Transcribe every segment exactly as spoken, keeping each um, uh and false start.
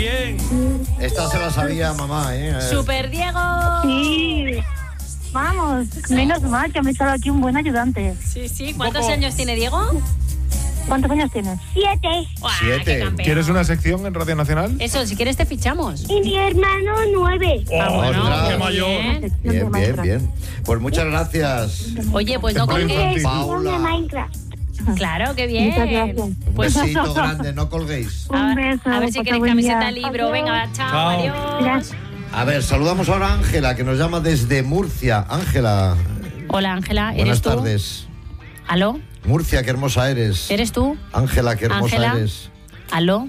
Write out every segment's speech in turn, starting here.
bien. Esta se la sabía mamá, ¿eh? ¡Super Diego! Sí. Vamos, menos mal que me he echado aquí un buen ayudante. Sí, sí. ¿Cuántos Poco. años tiene Diego? ¿Cuántos años tienes? Siete. ¡Buah, Siete. qué campeón! ¿Quieres una sección en Radio Nacional? Eso, si quieres te fichamos. Y mi hermano, nueve. Oh, Ah, bueno, ostras. qué muy mayor. bien. Bien, bien, bien. Pues muchas gracias. Oye, pues no Temporada colguéis. infantil. Paula. Minecraft. Claro, qué bien. Muchas gracias. Un Pues besito grande, no colguéis. a, Un beso. a ver si pasa queréis buen camiseta día. libro. Adiós. Venga, chao, Chao. adiós. Gracias. A ver, saludamos ahora a Ángela, que nos llama desde Murcia. Ángela, Hola, Ángela, ¿eres buenas tú? tardes. ¿Aló? Murcia, qué hermosa eres. ¿Eres tú? Ángela, qué hermosa Ángela. eres. ¿Aló?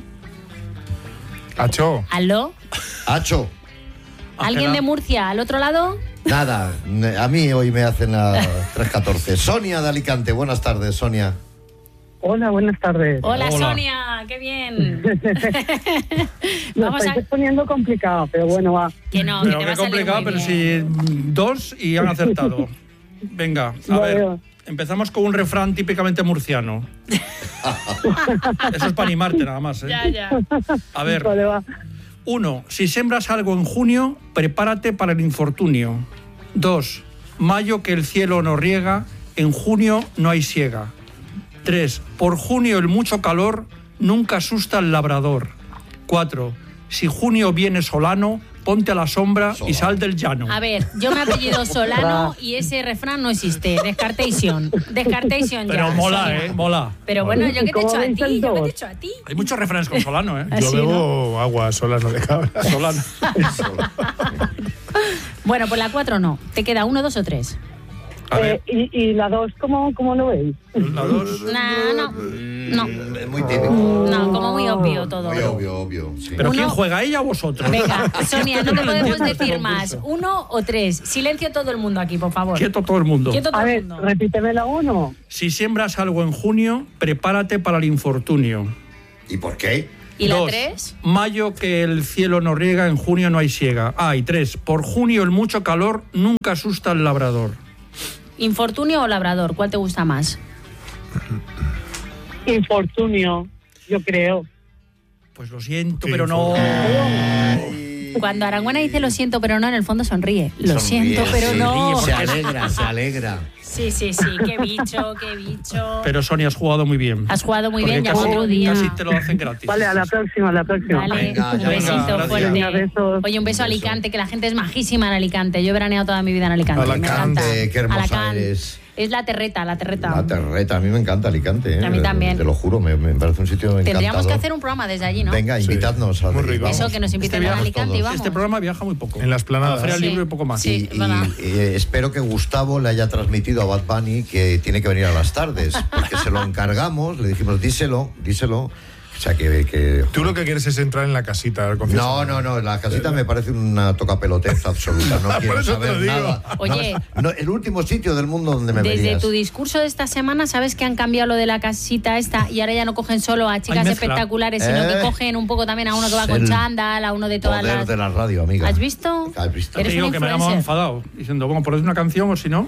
Acho. ¿Aló? Acho, ¿Alguien de Murcia al otro lado? nada, a mí hoy me hacen a tres catorce. Sonia de Alicante, buenas tardes, Sonia. Hola, buenas tardes. Hola, Hola. Sonia, qué bien. Lo Vamos a... estáis poniendo complicado, pero bueno, va. Que no, que Pero te va qué a salir complicado, muy pero bien. si dos y han acertado. Venga, a No ver. veo. Empezamos con un refrán típicamente murciano. Eso es para animarte nada más, ¿eh? Ya, ya. A ver, Vale, va. uno, si sembras algo en junio, prepárate para el infortunio. Dos, mayo que el cielo no riega, en junio no hay siega. Tres, por junio el mucho calor nunca asusta al labrador. Cuatro, si junio viene solano, ponte a la sombra y sal del llano. A ver, yo me apellido Solano y ese refrán no existe. Descartation. Descartation ya. Pero mola, Sonia. ¿eh? Mola. Pero bueno, yo que te he ¿Cómo hecho a veis ti, el yo que te he dos? hecho a ti. Hay muchos refranes con solano, ¿eh? Yo Así, bebo agua sola, no de cabra. Solano. Bueno, pues la cuatro no. Te queda uno, dos o tres. A ver, Eh, y, y la dos, ¿cómo, ¿cómo lo veis? la dos. No, no. No. Mm, Es muy típico. No, como muy obvio todo. Muy obvio, obvio. Sí. ¿Pero Uno- quién juega, ella o vosotros? Venga, Sonia, no te podemos entiendo este decir más. concurso. Uno o tres. Silencio todo el mundo aquí, por favor. Quieto todo el mundo. Quieto todo A el ver, mundo. repíteme la uno. Si siembras algo en junio, prepárate para el infortunio. ¿Y por qué? ¿Y la Dos, tres? mayo que el cielo no riega, en junio no hay siega. Ah, y tres, por junio el mucho calor nunca asusta al labrador. ¿Infortunio o labrador? ¿Cuál te gusta más? Infortunio, yo creo. Pues lo siento, Sí, pero no. Cuando Arangüena dice lo siento, pero no, en el fondo sonríe. Lo Sonríe, siento, pero sí, no. Se alegra, se alegra. Sí, sí, sí. Qué bicho, qué bicho. Pero Sonia, has jugado muy bien. Has jugado muy Porque bien, ya casi, otro día. casi te lo hacen gratis. Vale, a la próxima, a la próxima. Vale, Venga, un ya, besito venga, fuerte. gracias. Besos. Oye, un beso a Alicante, que la gente es majísima en Alicante. Yo he veraneado toda mi vida en Alicante. Me Alicante, encanta. qué hermosa Alicante. eres. Es la terreta, la terreta. La terreta, a mí me encanta Alicante. ¿eh? A mí también. Te lo juro, me, me parece un sitio encantador. Tendríamos que hacer un programa desde allí, ¿no? Venga, invitadnos a Muy venir, rico. vamos. Eso, que nos inviten Este a viaje Alicante todos. y vamos. Este programa viaja muy poco. En la esplanada. A la Feria Sí. del Libro y poco más. Sí. Y, verdad. y, eh, espero que Gustavo le haya transmitido a Bad Bunny que tiene que venir a las tardes, porque se lo encargamos, le dijimos, díselo, díselo. O sea, que... que Tú lo que quieres es entrar en la casita. no, no, no, la casita me parece una tocapelotez absoluta, no Por quiero eso te saber lo digo. nada. Oye. No, no, el último sitio del mundo donde me Desde verías. tu discurso de esta semana, ¿sabes que han cambiado lo de la casita esta? Y ahora ya no cogen solo a chicas Hay mezcla. espectaculares, sino ¿Eh? que cogen un poco también a uno que va Es con el chándal, a uno de todas Poder las... de la radio, amiga. ¿Has visto? ¿Has visto? Te Eres digo un que me influencer. hemos enfadado, diciendo, bueno, ponéis una canción o si no.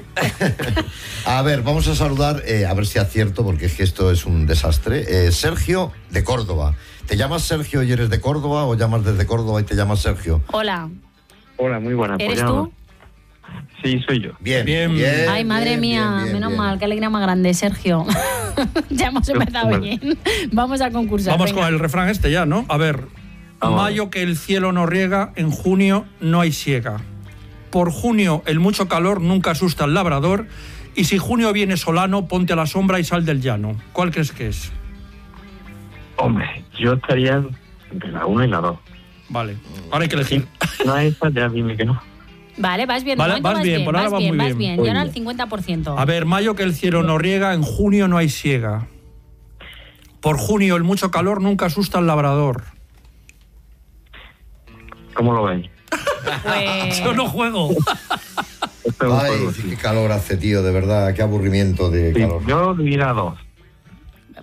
A ver, vamos a saludar, eh, a ver si acierto, porque es que esto es un desastre. Eh, Sergio de Córdoba. ¿Te llamas Sergio y eres de Córdoba o llamas desde Córdoba y te llamas Sergio? Hola, Hola, muy buena. ¿eres pues tú? Sí, soy yo. Bien, Bien. bien. Ay, madre bien, mía, bien, bien, menos bien. mal, qué alegría más grande, Sergio. Ya hemos empezado Vale. bien. Vamos a concursar. Vamos venga. con el refrán este ya, ¿no? A ver, Vamos. mayo que el cielo no riega, en junio no hay siega. Por junio el mucho calor nunca asusta al labrador, y si junio viene solano, ponte a la sombra y sal del llano. ¿Cuál crees que es? Hombre, yo estaría entre la una y la dos. Vale, ahora hay que elegir. No es esa, ya dime que no. Vale, vas bien. de Vale, momento vas bien, por ahora vas vas bien, muy vas bien. bien. Muy Y ahora bien. el cincuenta por ciento. A ver, mayo que el cielo no riega, en junio no hay siega. Por junio el mucho calor nunca asusta al labrador. ¿Cómo lo veis? Pues... Yo no juego. Esto es un Ay, juego, qué sí. calor hace, tío, de verdad, qué aburrimiento de Sí, calor. yo diría dos.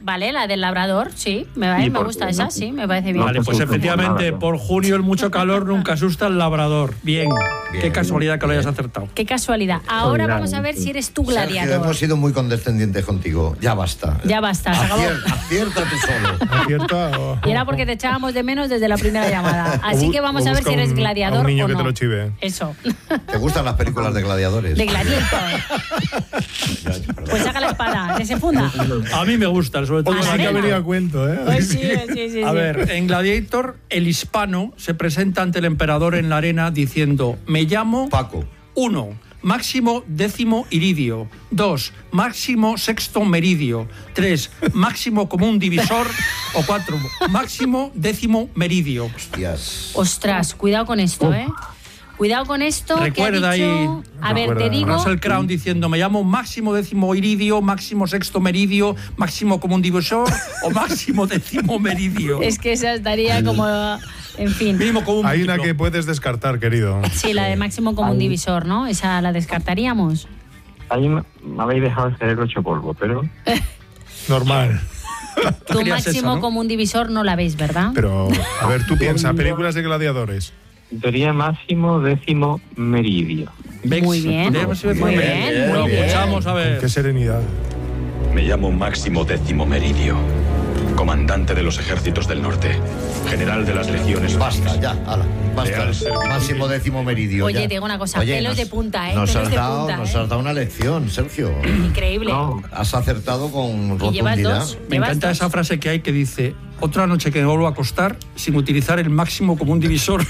Vale, la del labrador, sí, me, va, ¿Y me por gusta qué? esa, No. sí, me parece bien. Vale, pues asusta por efectivamente, nada, ¿no? por junio el mucho calor nunca asusta al labrador. Bien, Bien, qué casualidad que lo hayas bien. acertado. Qué casualidad. Ahora vamos a ver si eres tú Sergio, gladiador. hemos sido muy condescendientes contigo. Ya basta. Ya basta, se acabó. Acier- acierta tú solo. ¿Acierta o...? Y era porque te echábamos de menos desde la primera llamada. Así que vamos O a ver busca si eres un- gladiador a un niño o que no. te lo chive. Eso. ¿Te gustan las películas de gladiadores? De gladiator. Pues saca la espada, que se funda. A mí me gustan, sobre todo Ah, la Sí que ha Arena. venido a cuento, ¿eh? Pues sí, sí, sí. A sí. ver, en Gladiator, el hispano se presenta ante el emperador en la arena diciendo: me llamo Paco. uno. Máximo décimo iridio. dos. Máximo sexto meridio. tres. Máximo común divisor. O cuatro. Máximo décimo meridio. Hostias. Ostras, cuidado con esto, ¿eh? Cuidado con esto. Recuerda que ha dicho... ahí- A ver, Recuerda. te digo... Russell Crown diciendo: me llamo máximo décimo iridio, máximo sexto meridio, máximo común divisor o máximo décimo meridio. Es que esa estaría como... En fin. Mínimo común Hay una múltiplo. que puedes descartar, querido. Sí, la de máximo común divisor, ¿no? Esa la descartaríamos. Ahí me me habéis dejado el cerebro hecho polvo, pero Normal. Tu querías máximo esa, ¿no? común divisor no la veis, ¿verdad? Pero, a ver, tú piensas, películas de gladiadores. sería máximo décimo meridio. Vex. Muy bien, Debemos decir muy Vex. bien, muy Lo bien. escuchamos, a ver. Qué serenidad. Me llamo Máximo Décimo Meridio, comandante de los ejércitos del norte, general de las legiones. Basta, ya, ala, basta. Leal servicio. Máximo décimo meridio. Oye, ya. te digo una cosa, Oye, pelos nos- de punta, ¿eh? Nos Pelos has, de dado, punta, nos ¿eh? has dado una lección, Sergio. Increíble. No, Has acertado con Y llevas rotundidad. dos. Me Llevas encanta dos. esa frase que hay que dice: otra noche que me vuelvo a acostar sin utilizar el máximo común divisor.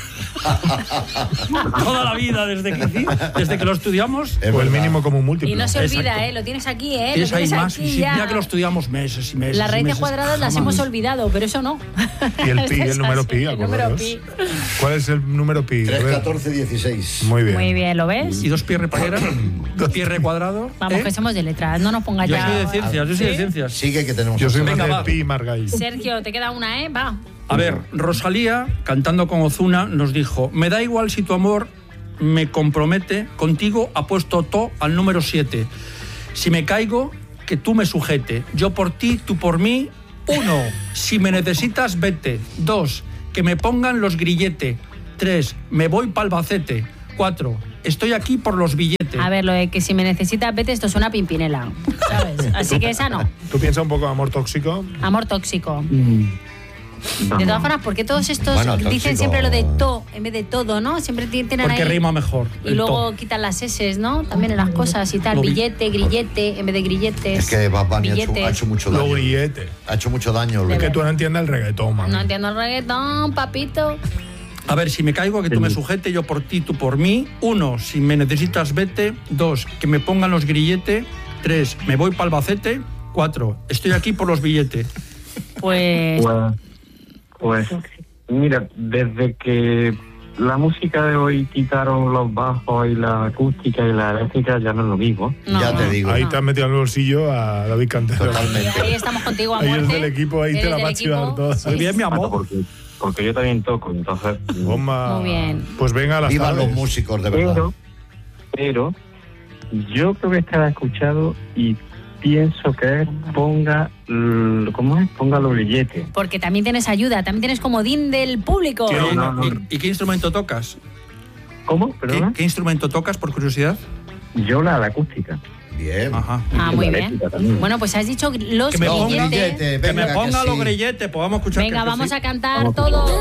Toda la vida, desde que, desde que lo estudiamos. Es O el verdad. mínimo común múltimo. Y no se olvida, Exacto. ¿eh? Lo tienes aquí, ¿eh? Tienes lo ahí tienes más. aquí Y si- ya. mira que lo estudiamos meses y meses. Las y raíces meses, cuadradas las jamás. hemos olvidado, pero eso no. Y el pi, Es el número así, pi, el número acordaros. pi. ¿Cuál es el número pi? A tres, ver. catorce, dieciséis. Muy bien. Muy bien, ¿lo ves? Y dos pi repagera, dos pi re cuadrado. Vamos, ¿eh? que somos de letras, no nos pongas Yo ya. soy de ciencias, yo soy de ¿Sí? ciencias. Sigue que tenemos. Yo soy más Venga, de va. pi y Margall. Sergio, te queda una, ¿eh? Va. A ver, Rosalía, cantando con Ozuna, nos dijo: me da igual si tu amor me compromete, contigo apuesto to al número siete. Si me caigo, que tú me sujete. Yo por ti, tú por mí. Uno, si me necesitas, vete. Dos, que me pongan los grilletes. Tres, me voy pa'l Albacete. Cuatro, estoy aquí por los billetes. A ver, lo de que si me necesitas, vete, esto suena a Pimpinela, ¿sabes? Así que esa no. ¿Tú piensas un poco amor tóxico? Amor tóxico. De vamos. todas formas, ¿por qué todos estos Bueno, dicen tóxico. siempre lo de to en vez de todo, ¿no? Siempre ti- tienen Porque ahí... rima mejor. Y el luego to. quitan las S, ¿no? También en las cosas y tal. Lo vi- Billete, grillete, en vez de grilletes. Es que Bad Bunny ha hecho, billetes. ha hecho mucho Lo daño. grillete. Ha hecho mucho daño. Luis. Que tú no entiendas el reggaetón, man. No entiendo el reggaetón, papito. A ver, si me caigo, que tú me sujete, yo por ti, tú por mí. Uno, si me necesitas, vete. Dos, que me pongan los grilletes. Tres, me voy pa'l Albacete. Cuatro, estoy aquí por los billetes. Pues... Pues, pues, mira, desde que la música de hoy quitaron los bajos y la acústica y la eléctrica, ya no es lo mismo. no, Ya te no. digo. Ahí te has metido en el bolsillo a David Cantero. Totalmente. Ahí estamos contigo a Ahí muerte. es del equipo, ahí te Eres la del va a chivar equipo. toda. Muy bien, mi Claro, amor. porque, porque yo también toco, entonces... Bomba. Muy bien. Pues venga a las Vivan los tardes. músicos, de verdad. Pero, pero, yo creo que estaba escuchado y pienso que es ponga, l- ¿cómo es? Ponga los billetes. Porque también tienes ayuda, también tienes comodín del público. ¿Qué- no, no. ¿Y, y qué instrumento tocas? ¿Cómo? ¿Qué, ¿Perdona? qué instrumento tocas, por curiosidad? Yo la, la acústica. Bien. Ajá. Ah, muy La bien. eléctrica también. Bueno, pues has dicho los Que me Los ponga- grilletes. grilletes, Que me venga, ponga sí. los grilletes, pues vamos a escuchar. Venga, que- que vamos sí. a cantar Vamos a todo.